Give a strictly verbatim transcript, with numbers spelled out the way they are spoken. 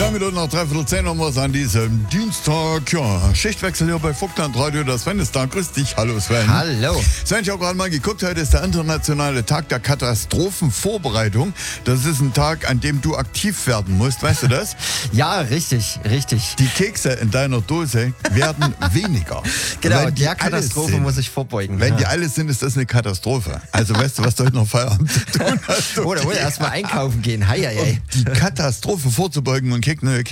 Drei Minuten nach dreiviertel zehn haben wir es an diesem Dienstag. Ja, Schichtwechsel hier bei Vogtland Radio. Der Sven ist da. Grüß dich. Hallo Sven. Hallo. Sven, ich habe gerade mal geguckt. Heute ist der internationale Tag der Katastrophenvorbereitung. Das ist ein Tag, an dem du aktiv werden musst. Weißt du das? Ja, richtig, richtig. Die Kekse in deiner Dose werden weniger. Genau, Wenn die der Katastrophe alle sind, muss ich vorbeugen. Wenn ja. die alle sind, ist das eine Katastrophe. Also weißt du, was du heute noch Feierabend zu tun hast? Oder, oder erstmal einkaufen gehen. Hei, hei, hei. Um die Katastrophe vorzubeugen und Kek-